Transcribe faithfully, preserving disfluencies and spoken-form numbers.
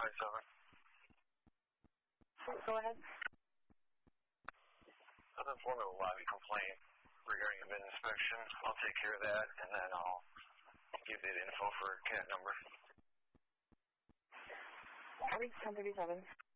five seven. Go ahead. I've been informed of a lobby complaint regarding a bin inspection. I'll take care of that, and then I'll give you the info for a cat number. Reach ten thirty-seven.